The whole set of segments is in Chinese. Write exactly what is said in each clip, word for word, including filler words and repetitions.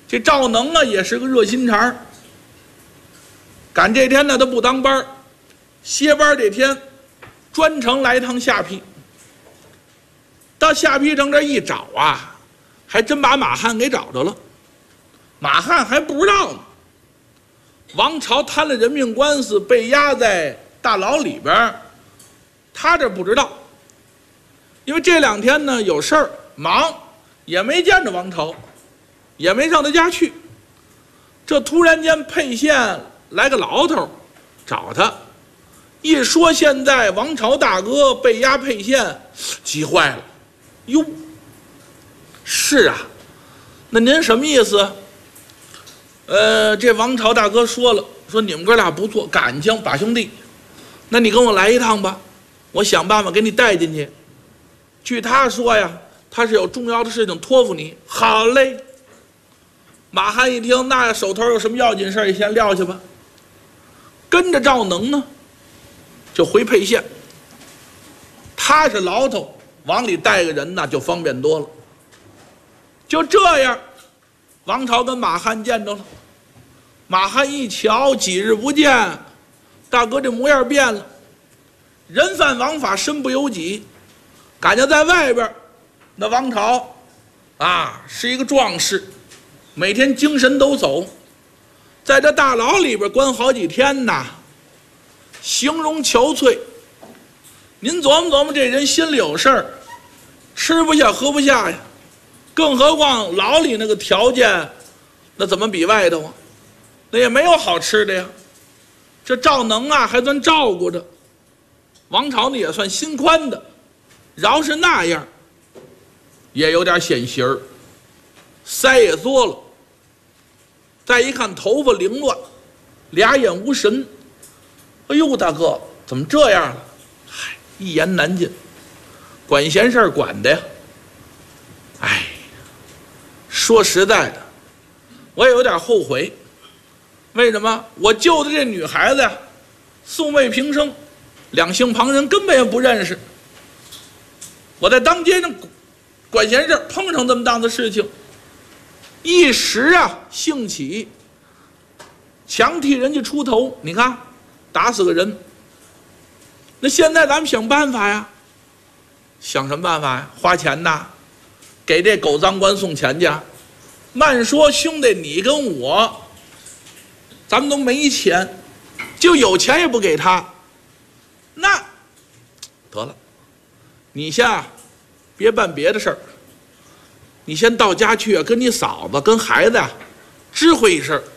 这赵能啊也是个热心肠，赶这天呢他不当班，歇班这天专程来趟下邳。到下邳城这一找啊，还真把马汉给找着了。马汉还不知道呢，王朝摊了人命官司，被压在大牢里边，他这不知道，因为这两天呢有事儿忙，也没见着王朝，也没上他家去。这突然间沛县来个牢头找他，一说现在王朝大哥被押沛县，急坏了。哟，是啊，那您什么意思？呃，这王朝大哥说了，说你们哥俩不错，感情把兄弟，那你跟我来一趟吧，我想办法给你带进去。据他说呀，他是有重要的事情托付你。好嘞。马汉一听，那手头有什么要紧事儿，先撂下吧。跟着赵能呢，就回沛县。他是牢头，往里带个人那就方便多了。就这样，王朝跟马汉见着了。马汉一瞧，几日不见，大哥这模样变了，人犯王法，身不由己。感觉在外边，那王朝啊是一个壮士，每天精神抖擞，在这大牢里边关好几天呐，形容憔悴。您琢磨琢磨，这人心里有事儿，吃不下喝不下呀，更何况牢里那个条件，那怎么比外头啊？那也没有好吃的呀。这赵能啊还算照顾着，王朝呢也算心宽的，饶是那样，也有点显形儿，腮也缩了。再一看头发凌乱，俩眼无神。哎呦，大哥怎么这样了？嗨，一言难尽，管闲事儿管的呀。哎，说实在的，我也有点后悔。为什么？我救的这女孩子呀，素昧平生，两姓旁人根本也不认识。我在当街上管闲事，碰上这么档子事情，一时啊兴起，强替人家出头，你看打死个人。那现在咱们想办法呀，想什么办法呀？花钱呐，给这狗赃官送钱去。慢说兄弟，你跟我，咱们都没钱，就有钱也不给他。那得了，你先啊，别办别的事儿，你先到家去啊，跟你嫂子跟孩子啊知会一声。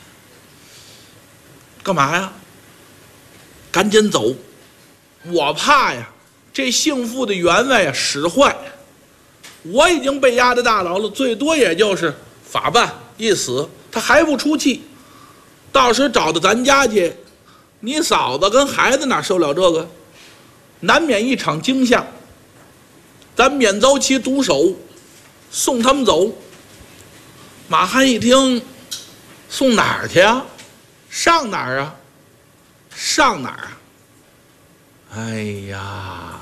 干嘛呀？赶紧走，我怕呀这姓傅的员外啊使坏。我已经被押在大牢了，最多也就是法办一死，他还不出气，到时找到咱家去，你嫂子跟孩子哪受了这个？难免一场惊吓，咱免遭其毒手，送他们走。马汉一听，送哪儿去啊？上哪儿啊？上哪儿啊？哎呀，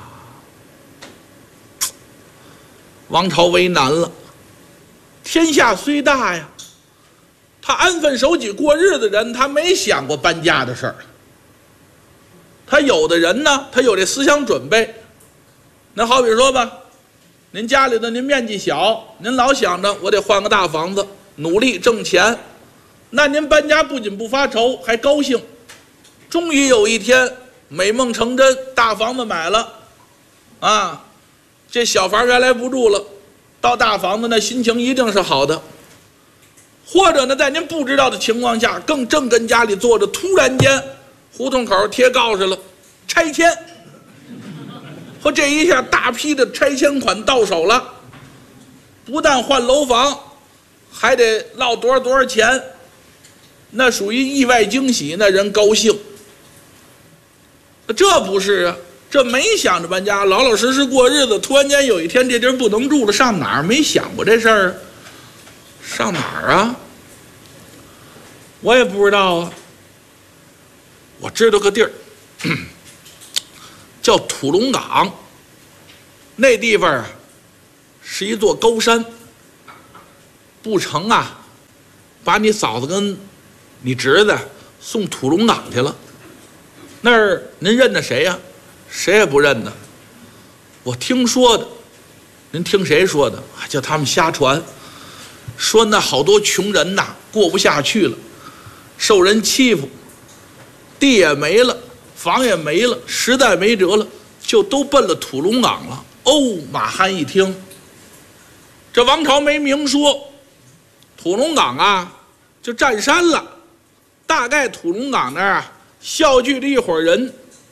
王朝为难了。天下虽大呀，他安分守己过日子人，他没想过搬家的事儿。他有的人呢，他有这思想准备。那好比说吧，您家里的您面积小，您老想着我得换个大房子，努力挣钱，那您搬家不仅不发愁，还高兴。终于有一天美梦成真，大房子买了啊，这小房原来不住了，到大房子那心情一定是好的。或者呢，在您不知道的情况下，更正跟家里坐着，突然间胡同口贴告示了拆迁，和这一下大批的拆迁款到手了，不但换楼房，还得落多少多少钱，那属于意外惊喜，那人高兴。这不是啊，这没想着搬家，老老实实过日子，突然间有一天这地儿不能住了，上哪儿？没想过这事儿，上哪儿啊？我也不知道啊。我知道个地儿，叫土龙岗。那地方啊，是一座高山。不成啊， 把你嫂子跟你侄子送土龙岗去了。那儿您认得谁呀？谁也不认得。我听说的，您听谁说的？叫他们瞎传，说那好多穷人呐，过不下去了，受人欺负，地也没了，房也没了，实在没辙了，就都奔了土龙岗了。哦，马汉一听，这王朝没明说，土龙岗啊就占山了，大概土龙岗那儿啊笑聚了一伙人，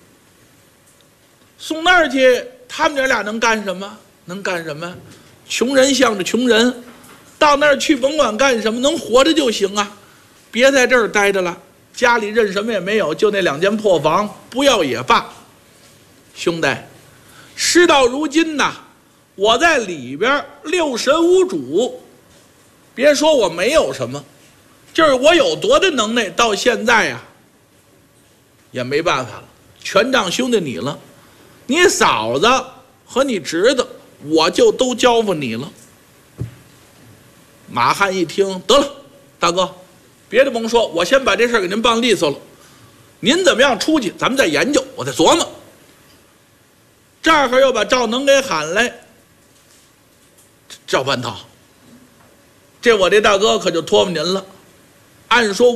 送那儿去，他们娘俩能干什么？能干什么？穷人向着穷人，到那儿去甭管干什么，能活着就行啊，别在这儿待着了。家里认什么也没有，就那两间破房，不要也罢。兄弟，事到如今呐，我在里边六神无主，别说我没有什么，就是我有多大能耐，到现在呀、啊，也没办法了，全仗兄弟你了。你嫂子和你侄子，我就都交付你了。马汉一听，得了，大哥，别的甭说，我先把这事儿给您办利索了。您怎么样出去，咱们再研究，我再琢磨。这儿又把赵能给喊来，赵蟠桃，这我这大哥可就托付您了。按说